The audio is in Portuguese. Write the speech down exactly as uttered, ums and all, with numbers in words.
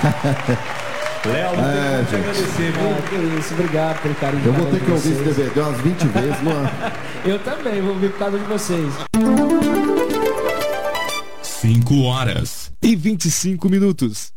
Léo, não É, tem como te agradecer, viu? Ah, que isso, obrigado pelo carinho. Eu vou cada um ter de que ouvir esse vocês. D V D umas vinte vezes, mano. Eu também vou ouvir por causa de vocês. cinco horas e vinte e cinco minutos.